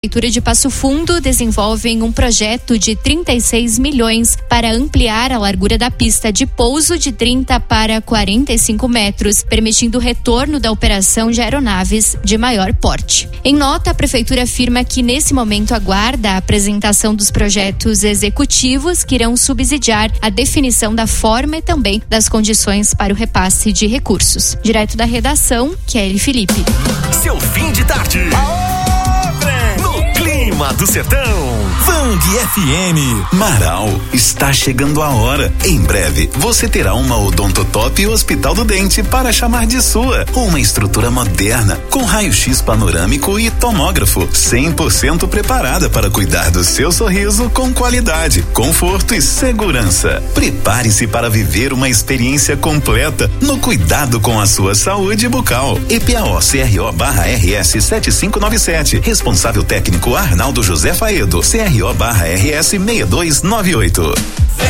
Prefeitura de Passo Fundo desenvolvem um projeto de 36 milhões para ampliar a largura da pista de pouso de 30 para 45 metros, permitindo o retorno da operação de aeronaves de maior porte. Em nota, a Prefeitura afirma que nesse momento aguarda a apresentação dos projetos executivos que irão subsidiar a definição da forma e também das condições para o repasse de recursos. Direto da redação, Kelly Felipe. Seu fim de tarde. No clima do sertão. Fang FM. Marau, está chegando a hora. Em breve, você terá uma Odontotop Hospital do Dente para chamar de sua. Uma estrutura moderna, com raio-x panorâmico e tomógrafo, 100% preparada para cuidar do seu sorriso com qualidade, conforto e segurança. Prepare-se para viver uma experiência completa no cuidado com a sua saúde bucal. EPAO-CRO/RS 7597. Responsável técnico Arnaldo José Faedo. CRO/RS 6298.